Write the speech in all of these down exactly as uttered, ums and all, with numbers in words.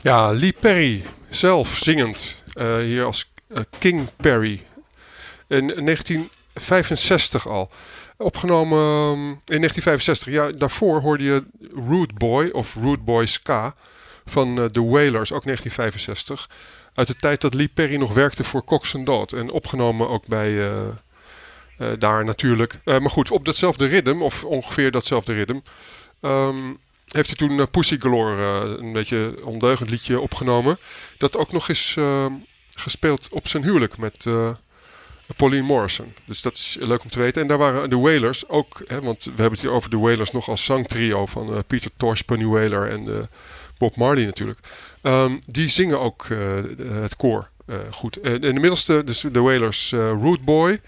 Ja, Lee Perry zelf zingend. Uh, hier als uh, King Perry. In negentien vijfenzestig al. Opgenomen um, in negentien vijfenzestig. Ja, daarvoor hoorde je Rude Boy of Rude Boy Ska van uh, The Wailers, ook negentien vijfenzestig. Uit de tijd dat Lee Perry nog werkte voor Cox and Dodd. En opgenomen ook bij uh, uh, daar natuurlijk. Uh, maar goed, op datzelfde ritme, of ongeveer datzelfde ritme, um, heeft hij toen uh, Pussy Galore, uh, een beetje ondeugend liedje opgenomen. Dat ook nog eens uh, gespeeld op zijn huwelijk met uh, Pauline Morrison. Dus dat is leuk om te weten. En daar waren de Wailers ook, hè, want we hebben het hier over de Wailers nog als zangtrio van uh, Peter Tosh, Bunny Wailer en uh, Bob Marley natuurlijk. Um, die zingen ook uh, het koor uh, goed. En in de middelste, dus de Wailers, uh, Rude Boy.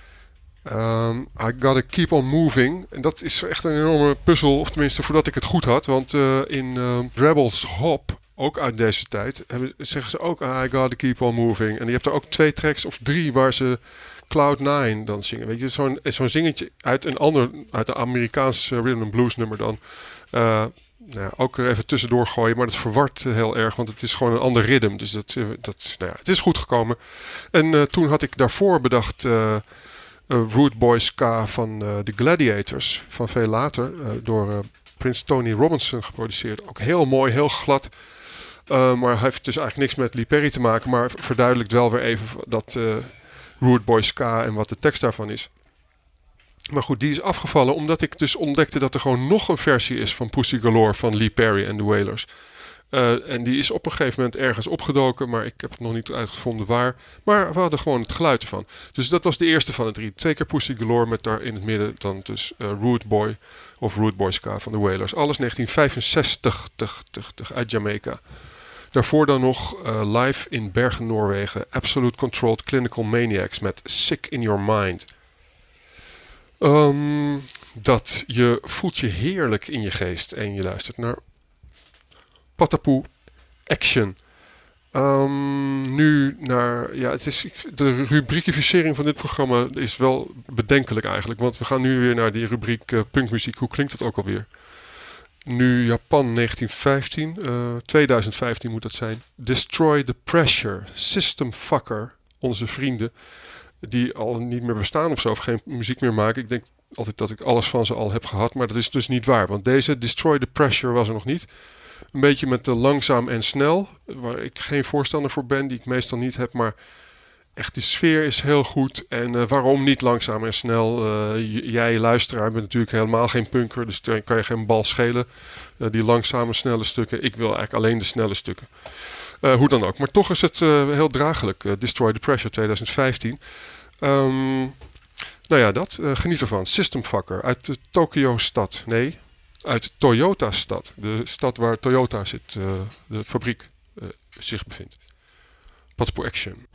Um, I Gotta Keep On Moving. En dat is echt een enorme puzzel, of tenminste voordat ik het goed had. Want uh, in uh, Rebels Hop, ook uit deze tijd, hebben, zeggen ze ook I Gotta Keep On Moving. En je hebt er ook twee tracks of drie waar ze Cloud nine dan zingen. Weet je, zo'n, zo'n zingetje uit een ander, uit een Amerikaans rhythm and blues nummer dan. Uh, Nou ja, ook er even tussendoor gooien, maar dat verwart heel erg, want het is gewoon een ander ritme. Dus dat, dat, nou ja, het is goed gekomen. En uh, toen had ik daarvoor bedacht uh, uh, Rude Boy Ska van uh, The Gladiators, van veel later, uh, door uh, Prince Tony Robinson geproduceerd. Ook heel mooi, heel glad, uh, maar heeft dus eigenlijk niks met Lee Perry te maken, maar verduidelijkt wel weer even dat uh, Rude Boy Ska en wat de tekst daarvan is. Maar goed, die is afgevallen omdat ik dus ontdekte dat er gewoon nog een versie is van Pussy Galore van Lee Perry en The Wailers. Uh, en die is op een gegeven moment ergens opgedoken, maar ik heb het nog niet uitgevonden waar. Maar we hadden gewoon het geluid ervan. Dus dat was de eerste van de drie. Twee keer Pussy Galore met daar in het midden dan dus uh, Rude Boy of Rude Boy Ska van The Wailers. Alles negentien vijfenzestig tig, tig, tig, uit Jamaica. Daarvoor dan nog uh, live in Bergen, Noorwegen. Absolute Controlled Clinical Maniacs met Sick in Your Mind. Um, dat je voelt je heerlijk in je geest en je luistert naar Patapoe Action. Um, nu naar, ja, het is, de rubriekifisering van dit programma is wel bedenkelijk eigenlijk, want we gaan nu weer naar die rubriek uh, punkmuziek. Hoe klinkt dat ook alweer? Nu Japan negentien vijftien, uh, tweeduizend vijftien moet dat zijn. Destroy the Pressure, System Fucker, onze vrienden. Die al niet meer bestaan of zo, of geen muziek meer maken. Ik denk altijd dat ik alles van ze al heb gehad, maar dat is dus niet waar. Want deze Destroy the Pressure was er nog niet. Een beetje met de langzaam en snel, waar ik geen voorstander voor ben, die ik meestal niet heb. Maar echt, de sfeer is heel goed. En uh, waarom niet langzaam en snel? Uh, jij, luisteraar, bent natuurlijk helemaal geen punker, dus dan kan je geen bal schelen. Uh, die langzame, snelle stukken. Ik wil eigenlijk alleen de snelle stukken. Uh, hoe dan ook. Maar toch is het uh, heel draaglijk. Uh, Destroy the Pressure tweeduizend vijftien. Um, nou ja, dat. Uh, geniet ervan. System Fucker uit de Tokyo-stad. Nee, uit Toyota-stad. De stad waar Toyota zit, uh, de fabriek, uh, zich bevindt. Patapoe Action.